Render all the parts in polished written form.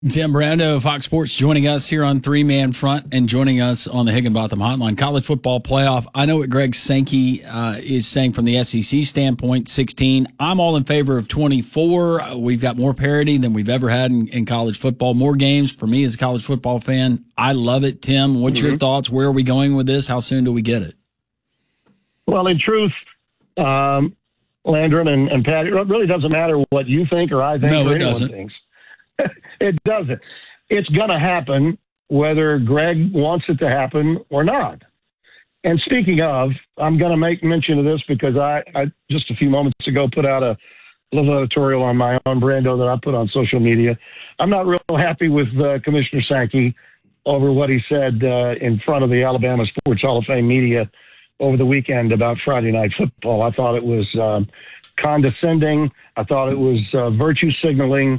Tim Brando, Fox Sports, joining us here on Three Man Front and joining us on the Higginbotham Hotline. College football playoff. I know what Greg Sankey is saying from the SEC standpoint, 16. I'm all in favor of 24. We've got more parity than we've ever had in college football. More games for me as a college football fan. I love it. Tim, what's your thoughts? Where are we going with this? How soon do we get it? Well, in truth, Landron and Pat, it really doesn't matter what you think or I think or anyone thinks. It doesn't. It's going to happen whether Greg wants it to happen or not. And speaking of, I'm going to make mention of this because I just a few moments ago put out a little editorial on my own, Brando, that I put on social media. I'm not real happy with Commissioner Sankey over what he said in front of the Alabama Sports Hall of Fame media over the weekend about Friday Night Football. I thought it was condescending. I thought it was virtue signaling.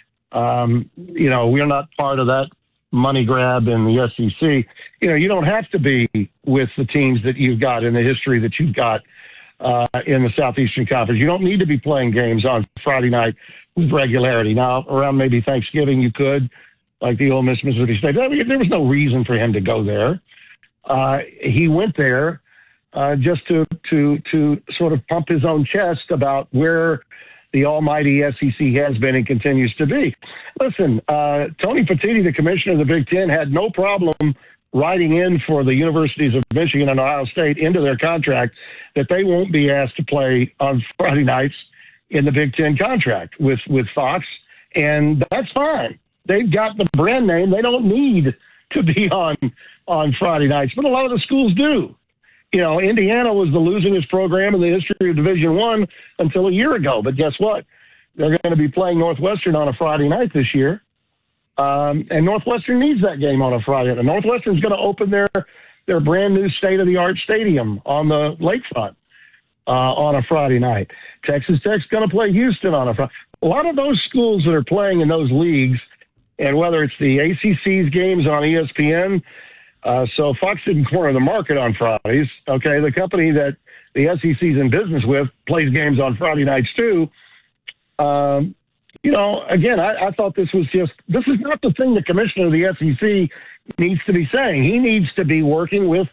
We're not part of that money grab in the SEC. You don't have to be with the teams that you've got in the history that you've got in the Southeastern Conference. You don't need to be playing games on Friday night with regularity. Now, around maybe Thanksgiving, you could, like the Ole Miss Mississippi State. I mean, there was no reason for him to go there. He went there just to sort of pump his own chest about where the almighty SEC has been and continues to be. Listen, Tony Petitti, the commissioner of the Big Ten, had no problem writing in for the universities of Michigan and Ohio State into their contract that they won't be asked to play on Friday nights in the Big Ten contract with Fox, and that's fine. They've got the brand name. They don't need to be on Friday nights, but a lot of the schools do. Indiana was the losingest program in the history of Division I until a year ago. But guess what? They're going to be playing Northwestern on a Friday night this year. And Northwestern needs that game on a Friday night. Northwestern's going to open their brand new state-of-the-art stadium on the lakefront on a Friday night. Texas Tech's going to play Houston on a Friday. A lot of those schools that are playing in those leagues, and whether it's the ACC's games on ESPN, so Fox didn't corner the market on Fridays. Okay, the company that the SEC's in business with plays games on Friday nights too. Again, I thought this is not the thing the commissioner of the SEC needs to be saying. He needs to be working with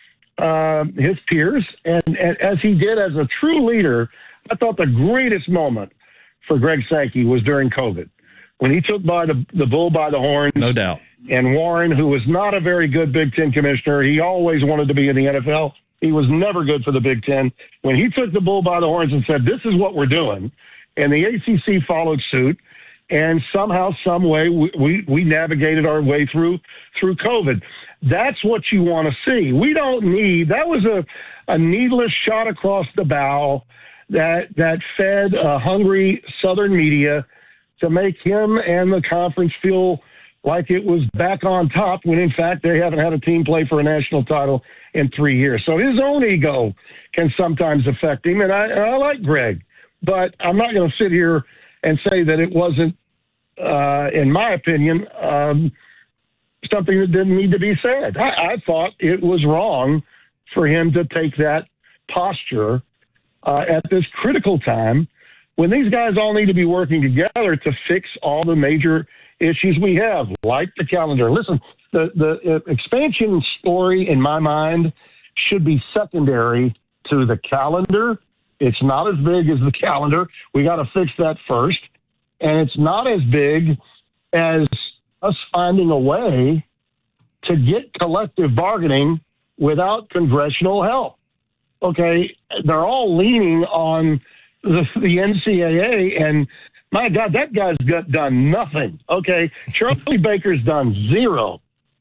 his peers, and as he did as a true leader. I thought the greatest moment for Greg Sankey was during COVID, when he took the bull by the horns. No doubt. And Warren, who was not a very good Big Ten commissioner, he always wanted to be in the NFL. He was never good for the Big Ten. When he took the bull by the horns and said, this is what we're doing, and the ACC followed suit, and somehow, some way, we navigated our way through COVID. That's what you want to see. We don't need – that was a needless shot across the bow that fed a hungry Southern media to make him and the conference feel – like it was back on top when, in fact, they haven't had a team play for a national title in 3 years. So his own ego can sometimes affect him, and I like Greg. But I'm not going to sit here and say that it wasn't, in my opinion, something that didn't need to be said. I thought it was wrong for him to take that posture at this critical time when these guys all need to be working together to fix all the major issues we have, like the calendar. Listen, the expansion story, in my mind, should be secondary to the calendar. It's not as big as the calendar. We got to fix that first. And it's not as big as us finding a way to get collective bargaining without congressional help. Okay, they're all leaning on the NCAA, and my God, that guy's done nothing. Okay, Charlie Baker's done zero.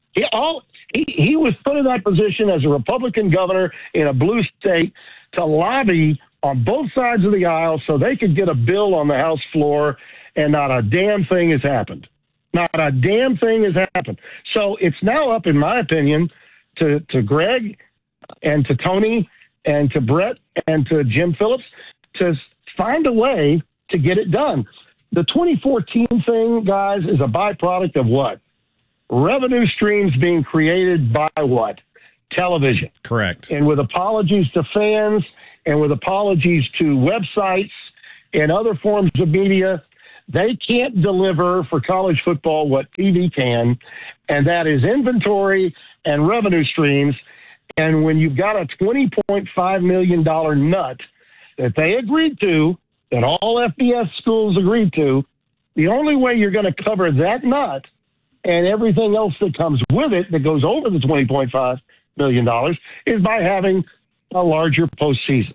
He was put in that position as a Republican governor in a blue state to lobby on both sides of the aisle so they could get a bill on the House floor, and not a damn thing has happened. Not a damn thing has happened. So it's now up, in my opinion, to Greg and to Tony and to Brett and to Jim Phillips to find a way to get it done. The 2014 thing, guys, is a byproduct of what? Revenue streams being created by what? Television. Correct. And with apologies to fans and with apologies to websites and other forms of media, They can't deliver for college football what TV can, and that is inventory and revenue streams. And when you've got a $20.5 million nut that they agreed to, that all FBS schools agreed to, the only way you're going to cover that nut and everything else that comes with it that goes over the $20.5 million is by having a larger postseason.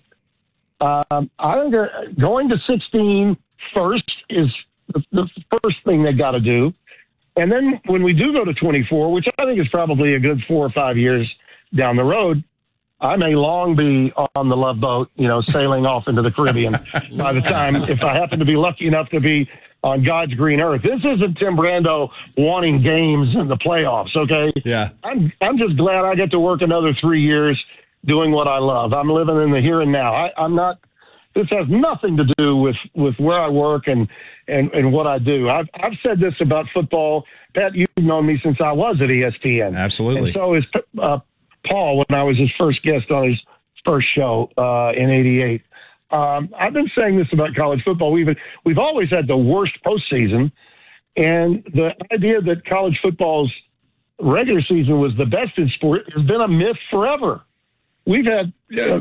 I think going to 16 first is the first thing they got to do. And then when we do go to 24, which I think is probably a good 4 or 5 years down the road, I may long be on the Love Boat, sailing off into the Caribbean by the time, if I happen to be lucky enough to be on God's green earth. This isn't Tim Brando wanting games in the playoffs, okay? Yeah. I'm just glad I get to work another 3 years doing what I love. I'm living in the here and now. I'm not. This has nothing to do with where I work and what I do. I've said this about football. Pat, you've known me since I was at ESPN. Absolutely. And so is Paul when I was his first guest on his first show in '88. I've been saying this about college football. We've always had the worst postseason, and the idea that college football's regular season was the best in sport has been a myth forever. We've had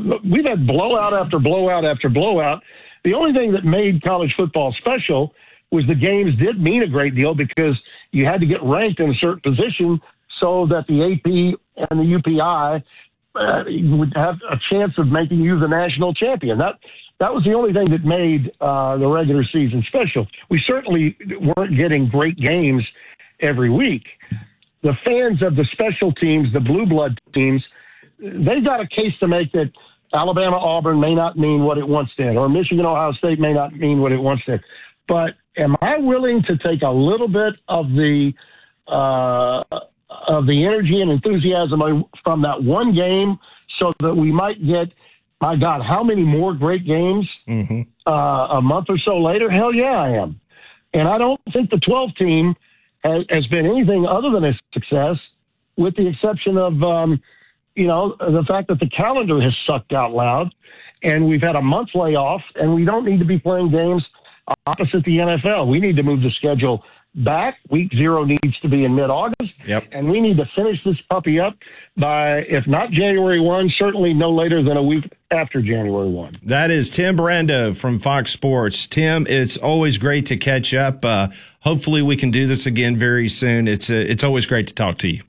blowout after blowout after blowout. The only thing that made college football special was the games did mean a great deal because you had to get ranked in a certain position so that the AP and the UPI would have a chance of making you the national champion. That was the only thing that made the regular season special. We certainly weren't getting great games every week. The fans of the special teams, the blue blood teams, they've got a case to make that Alabama-Auburn may not mean what it once did, or Michigan-Ohio State may not mean what it once did. But am I willing to take a little bit of the energy and enthusiasm from that one game so that we might get, my God, how many more great games a month or so later? Hell yeah, I am. And I don't think the 12 team has been anything other than a success, with the exception of, the fact that the calendar has sucked out loud and we've had a month layoff and we don't need to be playing games opposite the NFL. We need to move the schedule back. Week 0 needs to be in mid-August. Yep. And we need to finish this puppy up by, if not January 1, certainly no later than a week after January 1. That is Tim Brando from Fox Sports. Tim, it's always great to catch up. Hopefully we can do this again very soon. It's always great to talk to you.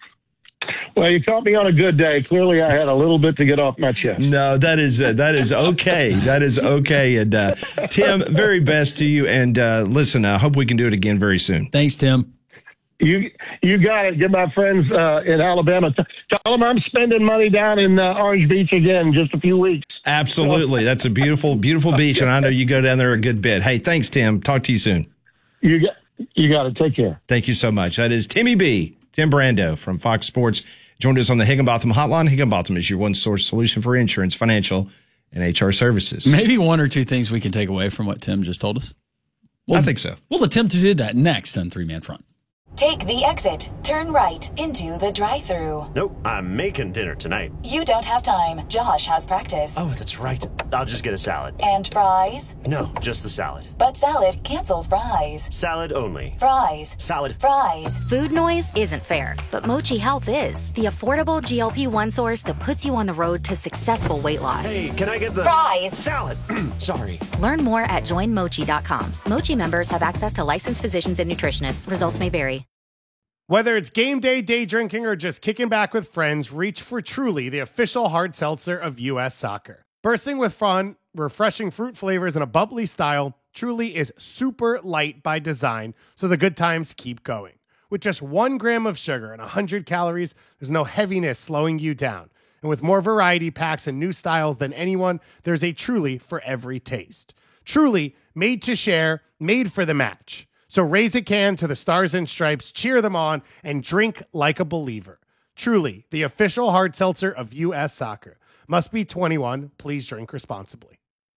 Well, you caught me on a good day. Clearly, I had a little bit to get off my chest. No, that is okay. That is okay. And Tim, very best to you. And listen, I hope we can do it again very soon. Thanks, Tim. You got it. Get my friends in Alabama. Tell them I'm spending money down in Orange Beach again in just a few weeks. Absolutely. That's a beautiful, beautiful beach. And I know you go down there a good bit. Hey, thanks, Tim. Talk to you soon. You got it. Take care. Thank you so much. That is Timmy B, Tim Brando from Fox Sports. Joined us on the Higginbotham Hotline. Higginbotham is your one-source solution for insurance, financial, and HR services. Maybe one or two things we can take away from what Tim just told us. I think so. We'll attempt to do that next on Three Man Front. Take the exit. Turn right into the drive-thru. Nope, I'm making dinner tonight. You don't have time. Josh has practice. Oh, that's right. I'll just get a salad. And fries? No, just the salad. But salad cancels fries. Salad only. Fries. Salad. Fries. Food noise isn't fair, but Mochi Health is. The affordable GLP-1 source that puts you on the road to successful weight loss. Hey, can I get the fries? Salad. Sorry. Learn more at joinmochi.com. Mochi members have access to licensed physicians and nutritionists. Results may vary. Whether it's game day, day drinking, or just kicking back with friends, reach for Truly, the official hard seltzer of U.S. Soccer. Bursting with fun, refreshing fruit flavors, and a bubbly style, Truly is super light by design, so the good times keep going. With just 1 gram of sugar and 100 calories, there's no heaviness slowing you down. And with more variety packs and new styles than anyone, there's a Truly for every taste. Truly, made to share, made for the match. So raise a can to the Stars and Stripes, cheer them on, and drink like a believer. Truly, the official hard seltzer of U.S. Soccer. Must be 21. Please drink responsibly.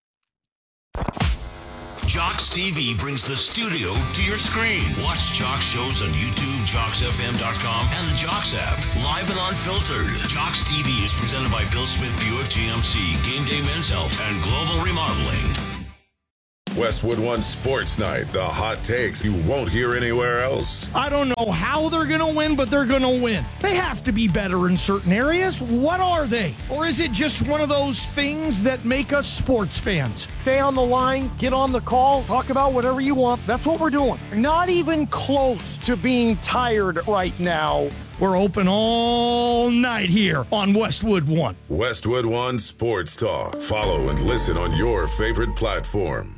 Jocks TV brings the studio to your screen. Watch Jocks shows on YouTube, JocksFM.com, and the Jocks app. Live and unfiltered. Jocks TV is presented by Bill Smith Buick GMC, Game Day Men's Health, and Global Remodeling. Westwood One Sports Night, the hot takes you won't hear anywhere else. I don't know how they're going to win, but they're going to win. They have to be better in certain areas. What are they? Or is it just one of those things that make us sports fans? Stay on the line, get on the call, talk about whatever you want. That's what we're doing. Not even close to being tired right now. We're open all night here on Westwood One. Westwood One Sports Talk. Follow and listen on your favorite platform.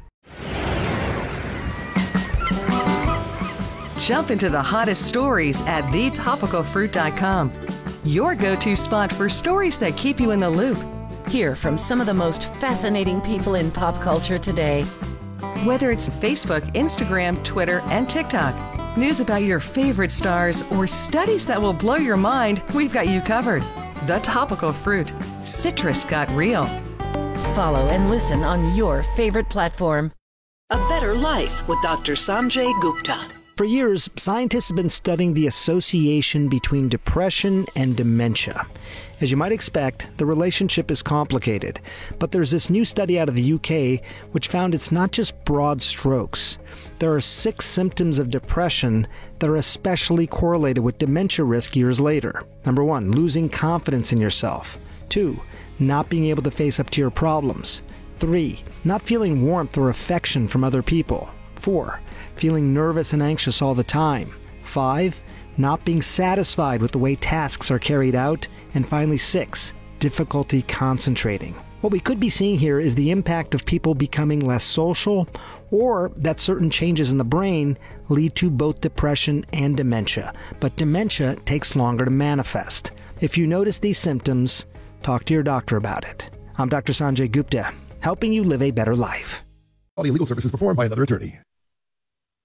Jump into the hottest stories at thetopicalfruit.com. Your go-to spot for stories that keep you in the loop. Hear from some of the most fascinating people in pop culture today. Whether it's Facebook, Instagram, Twitter, and TikTok, news about your favorite stars, or studies that will blow your mind, we've got you covered. The Topical Fruit. Citrus got real. Follow and listen on your favorite platform. A Better Life with Dr. Sanjay Gupta. For years, scientists have been studying the association between depression and dementia. As you might expect, the relationship is complicated, but there's this new study out of the UK which found it's not just broad strokes. There are 6 symptoms of depression that are especially correlated with dementia risk years later. Number 1, losing confidence in yourself. 2, not being able to face up to your problems. 3, not feeling warmth or affection from other people. 4, feeling nervous and anxious all the time. 5, not being satisfied with the way tasks are carried out. And finally 6, difficulty concentrating. What we could be seeing here is the impact of people becoming less social, or that certain changes in the brain lead to both depression and dementia. But dementia takes longer to manifest. If you notice these symptoms, talk to your doctor about it. I'm Dr. Sanjay Gupta, helping you live a better life. All the legal services performed by another attorney.